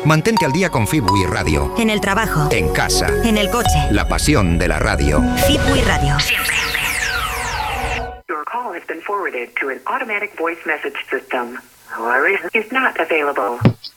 Mantente al día con Fibui Radio. En el trabajo. En casa. En el coche. La pasión de la radio. Fibui Radio. Siempre. Your call has been forwarded to an automatic voice message system. However, is not available.